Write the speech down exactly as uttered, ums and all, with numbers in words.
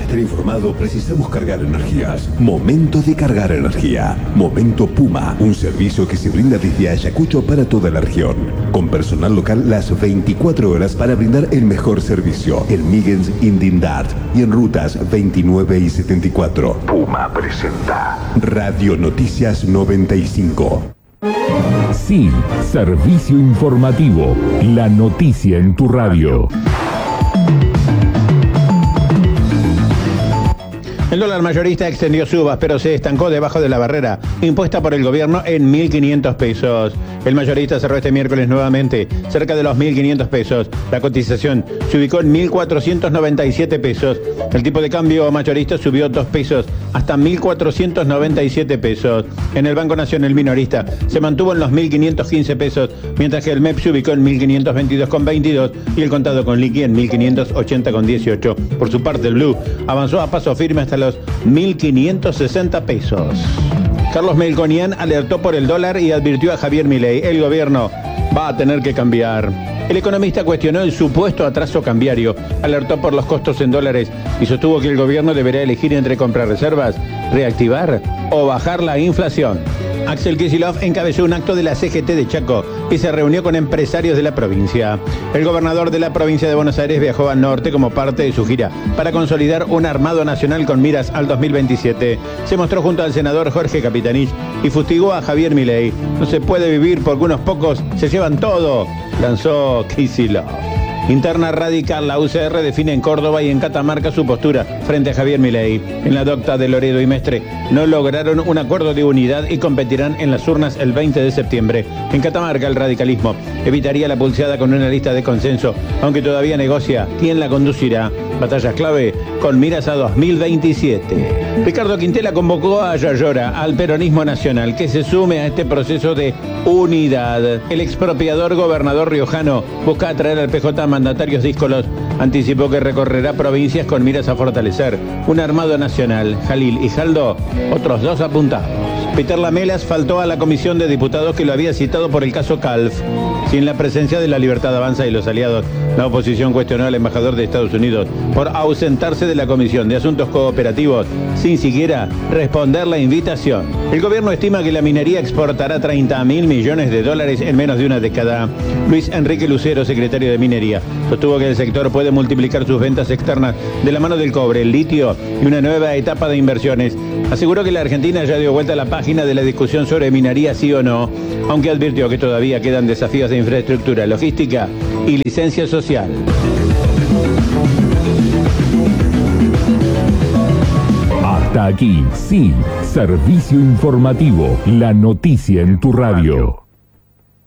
estar informado precisamos cargar energías. Momento de cargar energía. Momento Puma, un servicio que se brinda desde Ayacucho para toda la región. Con personal local las veinticuatro horas para brindar el mejor servicio. En Migens Indindart y en rutas veintinueve y setenta y cuatro. Puma presenta Radio Noticias noventa y cinco. Sí, servicio informativo. La noticia en tu radio. El dólar mayorista extendió subas, pero se estancó debajo de la barrera impuesta por el gobierno en mil quinientos pesos. El mayorista cerró este miércoles nuevamente cerca de los mil quinientos pesos. La cotización se ubicó en mil cuatrocientos noventa y siete pesos. El tipo de cambio mayorista subió dos pesos hasta mil cuatrocientos noventa y siete pesos. En el Banco Nacional minorista se mantuvo en los mil quinientos quince pesos, mientras que el M E P se ubicó en mil quinientos veintidós con veintidós y el contado con liqui en mil quinientos ochenta con dieciocho. Por su parte, el Blue avanzó a paso firme hasta los mil quinientos sesenta pesos. Carlos Melconian alertó por el dólar y advirtió a Javier Milei: el gobierno va a tener que cambiar. El economista cuestionó el supuesto atraso cambiario, alertó por los costos en dólares y sostuvo que el gobierno deberá elegir entre comprar reservas, reactivar o bajar la inflación. Axel Kicillof encabezó un acto de la C G T de Chaco y se reunió con empresarios de la provincia. El gobernador de la provincia de Buenos Aires viajó al norte como parte de su gira para consolidar un armado nacional con miras al dos mil veintisiete. Se mostró junto al senador Jorge Capitanich y fustigó a Javier Milei. No se puede vivir porque unos pocos se llevan todo, lanzó Kicillof. Interna radical, la U C R define en Córdoba y en Catamarca su postura frente a Javier Milei. En la docta de Loredo y Mestre no lograron un acuerdo de unidad y competirán en las urnas el veinte de septiembre. En Catamarca el radicalismo evitaría la pulseada con una lista de consenso, aunque todavía negocia quién la conducirá. Batallas clave con miras a dos mil veintisiete. Ricardo Quintela convocó a Yayora, al peronismo nacional, que se sume a este proceso de unidad. El expropiador gobernador riojano busca atraer al P J a mandatarios díscolos. Anticipó que recorrerá provincias con miras a fortalecer un armado nacional. Jalil y Jaldo, otros dos apuntados. Peter Lamelas faltó a la comisión de diputados que lo había citado por el caso Calf. Sin la presencia de la Libertad Avanza y los aliados, la oposición cuestionó al embajador de Estados Unidos por ausentarse de la Comisión de Asuntos Cooperativos sin siquiera responder la invitación. El gobierno estima que la minería exportará treinta mil millones de dólares en menos de una década. Luis Enrique Lucero, secretario de Minería, sostuvo que el sector puede multiplicar sus ventas externas de la mano del cobre, el litio y una nueva etapa de inversiones. Aseguró que la Argentina ya dio vuelta a la página de la discusión sobre minería, sí o no, aunque advirtió que todavía quedan desafíos de infraestructura, logística y licencia social. Hasta aquí, sí, servicio informativo, la noticia en tu radio.